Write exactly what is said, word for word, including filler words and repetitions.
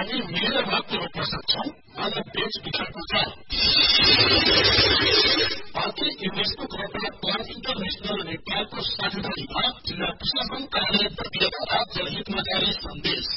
हामी मिलेर मात्र रोक्न सक्छौं। मलाई पेज पछाडिको छ पार्टी युनेस्को क्लब इन्टरनेशनल नेपालको साझेदारीमा जिल्ला प्रशासन कार्यालय प्रक्रियाद्वारा जनहितमा जारी सन्देश।